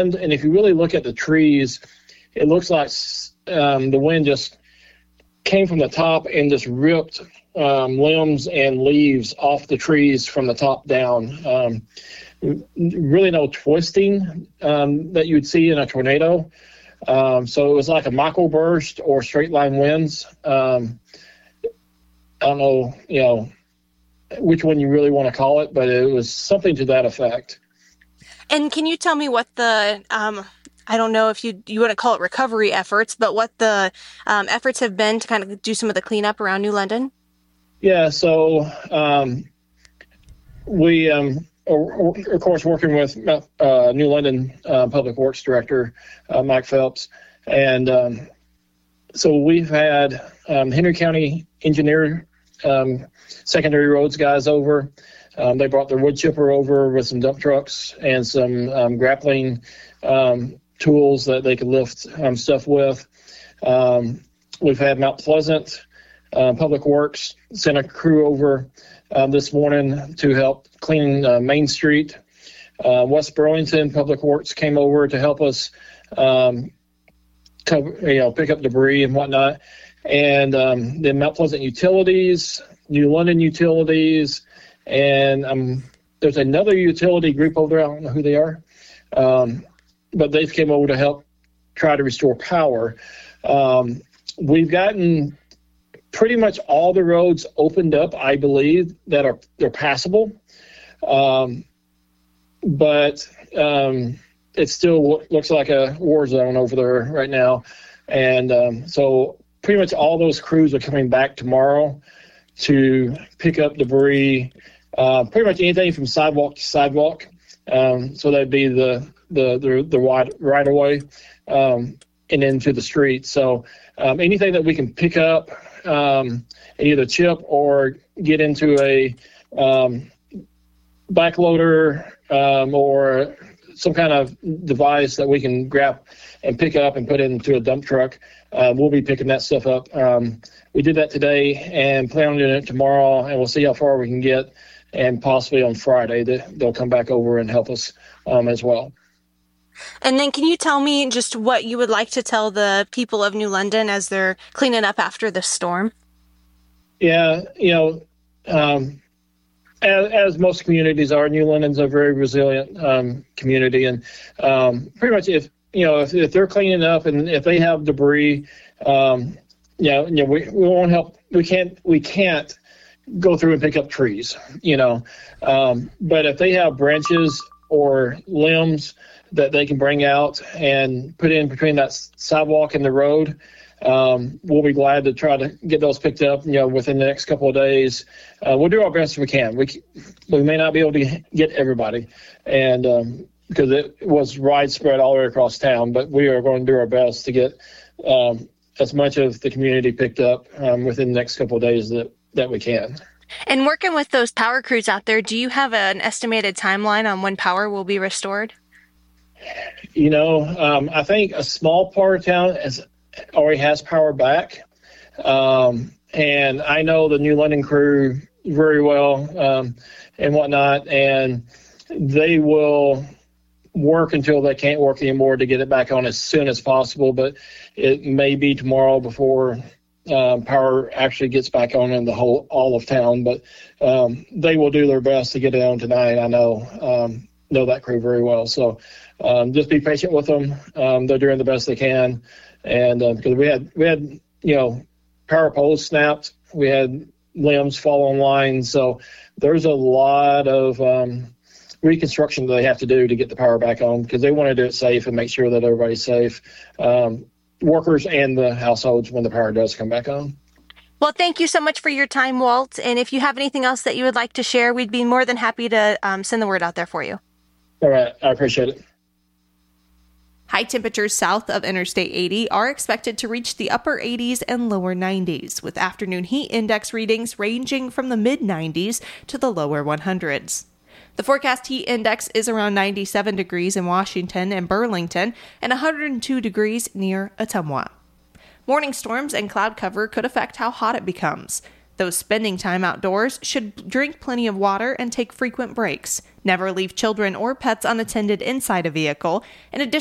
And if you really look at the trees, it looks like the wind just came from the top and just ripped limbs and leaves off the trees from the top down. Really no twisting that you would see in a tornado. So it was like a microburst or straight line winds. I don't know, which one you really want to call it, but it was something to that effect. And can you tell me what the, I don't know if you want to call it recovery efforts, but what the efforts have been to kind of do some of the cleanup around New London? Yeah, so we, of course, working with New London Public Works Director, Mike Phelps. And so we've had Henry County engineer, secondary roads guys over. They brought their wood chipper over with some dump trucks and some grappling tools that they could lift stuff with. We've had Mount Pleasant Public Works sent a crew over this morning to help clean Main Street. West Burlington Public Works came over to help us pick up debris and whatnot. And then Mount Pleasant Utilities, New London Utilities, and there's another utility group over there. I don't know who they are, but they came over to help try to restore power. We've gotten pretty much all the roads opened up, I believe, they're passable. But it still looks like a war zone over there right now. And so pretty much all those crews are coming back tomorrow to pick up debris, pretty much anything from sidewalk to sidewalk. So that'd be the right of way and into the street. So anything that we can pick up and either chip or get into a backloader or some kind of device that we can grab and pick up and put into a dump truck, we'll be picking that stuff up. We did that today and plan on doing it tomorrow, and we'll see how far we can get. And possibly on Friday, they'll come back over and help us as well. And then can you tell me just what you would like to tell the people of New London as they're cleaning up after the storm? Yeah, as most communities are, New London's a very resilient community. And pretty much if they're cleaning up and if they have debris, we won't help. We can't go through and pick up trees, but if they have branches or limbs that they can bring out and put in between that sidewalk and the road, we'll be glad to try to get those picked up, within the next couple of days. We'll do our best we can. We may not be able to get everybody, and because it was widespread all the way across town, but we are going to do our best to get as much of the community picked up within the next couple of days that we can. And working with those power crews out there, do you have an estimated timeline on when power will be restored? I think a small part of town already has power back. And I know the New London crew very well and whatnot, and they will work until they can't work anymore to get it back on as soon as possible. But it may be tomorrow before power actually gets back on in all of town. But they will do their best to get it on tonight. I know that crew very well. So just be patient with them. They're doing the best they can. And because we had power poles snapped, we had limbs fall on lines. So there's a lot of reconstruction that they have to do to get the power back on because they want to do it safe and make sure that everybody's safe, workers and the households when the power does come back on. Well, thank you so much for your time, Walt. And if you have anything else that you would like to share, we'd be more than happy to send the word out there for you. All right. I appreciate it. High temperatures south of Interstate 80 are expected to reach the upper 80s and lower 90s, with afternoon heat index readings ranging from the mid-90s to the lower 100s. The forecast heat index is around 97 degrees in Washington and Burlington and 102 degrees near Ottumwa. Morning storms and cloud cover could affect how hot it becomes. Those spending time outdoors should drink plenty of water and take frequent breaks. Never leave children or pets unattended inside a vehicle. In addition,